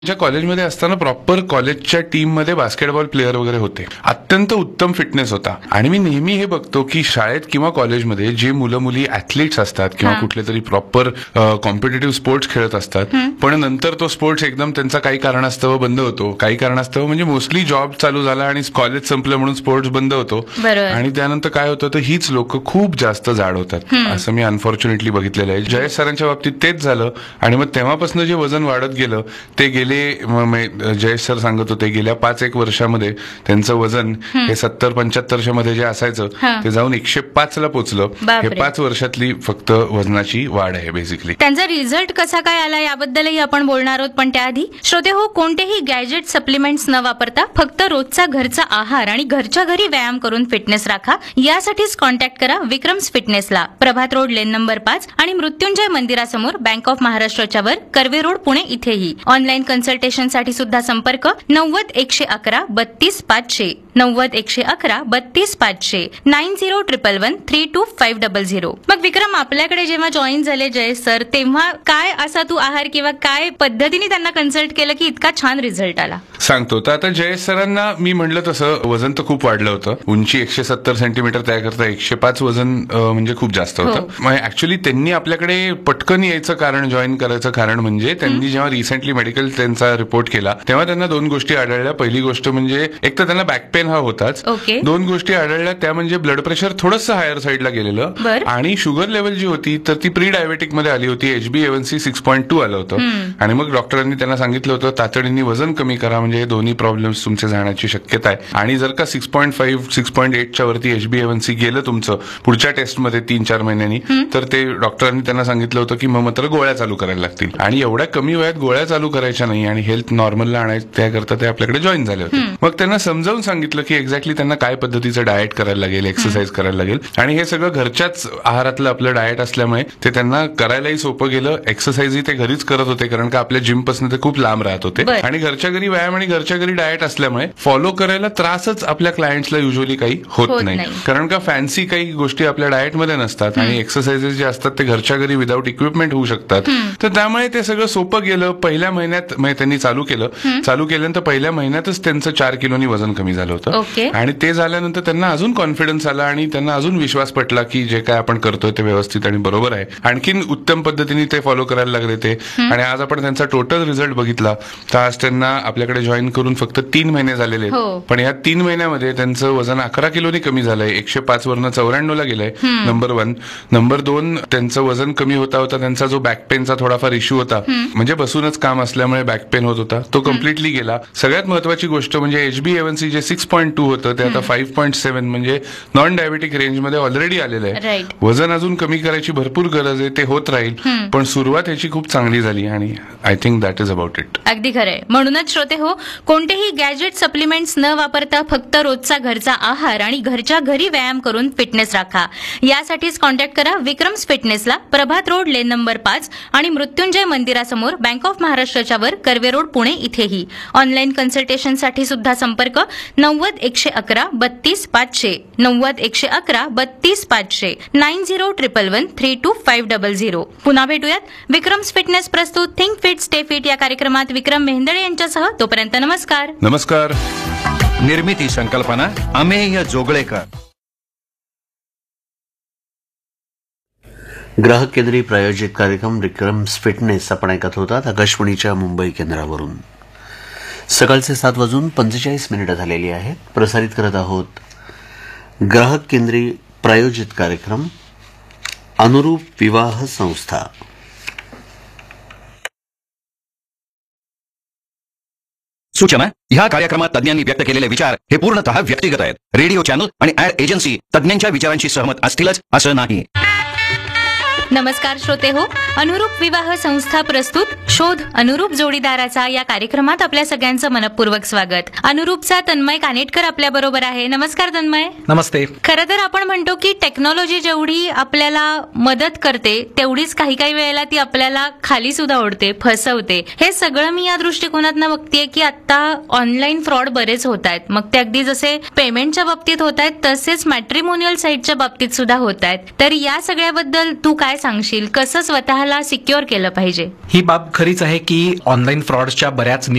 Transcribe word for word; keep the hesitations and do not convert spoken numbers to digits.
ज्या कॉलेजमध्ये असताना प्रॉपर कॉलेजच्या टीम मध्ये बास्केटबॉल प्लेअर वगैरे होते, अत्यंत उत्तम फिटनेस होता. आणि मी नेहमी हे बघतो की शाळेत किंवा कॉलेजमध्ये जे मुलं मुली ऍथलीट्स असतात किंवा कुठले तरी प्रॉपर कॉम्पिटेटिव्ह स्पोर्ट्स खेळत असतात, पण नंतर तो स्पोर्ट्स एकदम त्यांचा काही कारणास्तव बंद होतो. काही कारणास्तव म्हणजे मोस्टली जॉब चालू झाला आणि कॉलेज संपलं म्हणून स्पोर्ट्स बंद होतो. आणि त्यानंतर काय होतं तर हीच लोक खूप जास्त जाड होतात, असं मी अनफॉर्च्युनेटली बघितलेलं आहे. जयेश सरांच्या बाबतीत तेच झालं. आणि मग तेव्हापासून जे वजन वाढत गेलं ते गेले, जयेश सर सांगत होते गेल्या पाच एक वर्षामध्ये त्यांचं वजन हे सत्तर पंच्याहत्तरच्या मध्ये जे असायचं ते जाऊन एकशे पाच ला पोहोचलं. हे पाच वर्षातली फक्त वजनाची वाढ आहे बेसिकली. त्यांचा रिझल्ट कसा काय आला याबद्दलही आपण बोलणार आहोत, पण त्याआधी श्रोते हो, कोणतेही गॅजेट सप्लिमेंट्स न वापरता फक्त रोजचा घरचा आहार आणि घरच्या घरी व्यायाम करून फिटनेस राखा. यासाठीच कॉन्टॅक्ट करा विक्रम्स फिटनेसला, प्रभात रोड लेन नंबर पाच आणि मृत्युंजय मंदिरासमोर, बँक ऑफ महाराष्ट्राच्या वर, कर्वे रोड, पुणे इथेही. ऑनलाईन कन्सल्टेशन साठी सुद्धा संपर्क नव्वद एकशे अकरा बत्तीस पाचशे, नव्वद एकशे अकरा बत्तीस पाचशे, nine zero triple one three to five double zero. मग विक्रम, आपल्याकडे जेव्हा जॉईन झाले जयेश सर, तेव्हा काय असा तू आहार किंवा काय पद्धतीने त्यांना कन्सल्ट केलं की इतका छान रिझल्ट आला? सांगतो. तर आता जयेश सरांना मी म्हणलं तसं वजन तर खूप वाढलं होतं. उंची एकशे सत्तर सेंटीमीटर त्याकरता एकशे पाच वजन म्हणजे खूप जास्त होतं. ऍक्च्युली त्यांनी आपल्याकडे पटकन यायचं कारण, जॉईन करायचं कारण म्हणजे त्यांनी जेव्हा रिसेंटली मेडिकल त्यांचा रिपोर्ट केला तेव्हा त्यांना दोन गोष्टी आढळल्या. पहिली गोष्ट म्हणजे एक तर त्यांना बॅक पेन हा होताच. दोन गोष्टी आढळल्या त्या म्हणजे ब्लड प्रेशर थोडंसं हायर साईडला गेलेलं आणि शुगर लेवल जी होती तर ती प्री डायबेटिक मध्ये आली होती. एचबी एवनसी सिक्स पॉईंट टू आलं होतं. आणि मग डॉक्टरांनी त्यांना सांगितलं होतं तातडीने वजन कमी करा, म्हणजे हे दोन्ही प्रॉब्लेम्स तुमचे जाण्याची शक्यता आहे. आणि जर का six point five six point एटच्या वरती एचबी एवनसी गेलं तुमचं पुढच्या टेस्टमध्ये तीन चार महिन्यांनी, तर ते डॉक्टरांनी त्यांना सांगितलं होतं की मग मात्र गोळ्या चालू करायला लागतील. आणि एवढ्या कमी वयात गोळ्या चालू करायच्या नाही आणि हेल्थ नॉर्मलला आणायचं त्याकरता ते आपल्याकडे जॉईन झाले होते. मग त्यांना समजावून सांगितलं की एक्झॅक्टली त्यांना काय पद्धतीचं डाएट करायला लागेल, एक्सरसाइज करायला लागेल. आणि हे सगळं घरच्याच आहारातलं आपलं डाएट असल्यामुळे ते त्यांना करायलाही सोपं गेलं. एक्सरसाइजही ते घरीच करत होते कारण का आपल्या जिम पासून ते खूप लांब राहत होते. आणि घरच्या घरी व्यायाम आणि घरच्या घरी डाएट असल्यामुळे फॉलो करायला त्रासच आपल्या क्लायंट्सला युजली काही होत नाही. कारण का फॅन्सी काही गोष्टी आपल्या डाएटमध्ये नसतात आणि एक्सरसाइजेस जे असतात ते घरच्या घरी विदाऊट इक्विपमेंट होऊ शकतात. तर त्यामुळे ते सगळं सोपं गेलं. पहिल्या महिन्यात त्यांनी चालू केलं. चालू केल्यानंतर पहिल्या महिन्यातच त्यांचं चार किलोनी वजन कमी झालं होतं. आणि ते झाल्यानंतर त्यांना अजून कॉन्फिडन्स आला आणि त्यांना अजून विश्वास पटला की जे काय आपण करतोय ते व्यवस्थित आणि बरोबर आहे. आणखीन उत्तम पद्धतीने ते फॉलो करायला लागले ते. आणि आज आपण त्यांचा टोटल रिझल्ट बघितला तर आज त्यांना आपल्याकडे जॉईन करून फक्त तीन महिने झालेले आहेत. पण या तीन महिन्यामध्ये त्यांचं वजन अकरा किलोनी कमी झालंय. एकशे पाच वरनं चौऱ्याण्णव ला गेलंय. Number one. नंबर दोन, त्यांचं वजन कमी होता होता त्यांचा जो बॅक पेनचा थोडाफार इश्यू होता, म्हणजे बसूनच काम असल्यामुळे बॅक पेन होत होता, तो कम्प्लिटली गेला. सगळ्यात महत्वाची गोष्ट म्हणजे एचबी एवनसी जे सिक्स पॉईंट टू होतं ते आता फाईव्ह पॉईंट सेव्हन म्हणजे नॉन डायबेटिक रेंजमध्ये ऑलरेडी आलेलं आहे. वजन अजून कमी करायची भरपूर गरज आहे, ते होत राहील. पण सुरुवात ह्याची खूप चांगली झाली आणि I think that is about it. अगदी खरंय. म्हणूनच श्रोते हो, कोणतेही गॅजेट सप्लिमेंट्स न वापरता फक्त रोजचा घरचा आहार आणि घरच्या घरी व्यायाम करून फिटनेस राखा. यासाठीच कॉन्टॅक्ट करा विक्रम्स फिटनेसला, प्रभात रोड लेन नंबर पाच आणि मृत्युंजय मंदिरासमोर, बँक ऑफ महाराष्ट्राच्या वर, कर्वे रोड, पुणे इथेही. ऑनलाईन कन्सल्टेशन साठी सुद्धा संपर्क नव्वद एकशे अकरा बत्तीस पाचशे, नव्वद एकशे अकरा बत्तीस पाचशे, nine zero triple one three to five double zero. पुन्हा भेटूयात विक्रम्स फिटनेस प्रस्तुत थिंक फिट स्टे फिट या कार्यक्रमात विक्रम मेहंदळे यांच्यासह. तोपर्यंत नमस्कार. नमस्कार. निर्मिती संकल्पना अमेय जोगळेकर. ग्राहक केंद्रीय प्रायोजित कार्यक्रम विक्रम्स फिटनेस आपण ऐकत होतात आकाशवाणीच्या मुंबई केंद्रावरून. सकाळचे सात वाजून पंचेचाळीस मिनिटं झालेली आहेत. प्रसारित करत आहोत ग्राहक केंद्रीय प्रायोजित कार्यक्रम अनुरूप विवाह संस्था. सूचना: ह्या कार्यक्रमात तज्ञांनी व्यक्त केलेले विचार हे पूर्णतः व्यक्तिगत आहेत. रेडिओ चॅनल आणि ऍड एजन्सी तज्ञांच्या विचारांशी सहमत असतीलच असं नाही. नमस्कार श्रोते हो, अनुरूप विवाह संस्था प्रस्तुत शोध अनुरूप जोडीदाराचा या कार्यक्रमात आपल्या सगळ्यांचं मनपूर्वक स्वागत. अनुरूपचा तन्मय कानेटकर आपल्या बरोबर आहे. नमस्कार तन्मय. नमस्ते. खरं तर आपण म्हणतो की टेक्नॉलॉजी जेवढी आपल्याला मदत करते तेवढीच काही काही वेळेला ती आपल्याला खाली सुद्धा ओढते, फसवते. हे सगळं मी या दृष्टिकोनातून बघतेय की आता ऑनलाईन फ्रॉड बरेच होत आहेत. मग ते अगदी जसे पेमेंटच्या बाबतीत होत आहेत तसेच मॅट्रिमोनियल साईटच्या बाबतीत सुद्धा होत आहेत. तर या सगळ्याबद्दल तू काय सांगशील, कसं स्वतःला सिक्युअर केलं पाहिजे? ही बाब खरीच आहे की ऑनलाईन फ्रॉड्सच्या बऱ्याच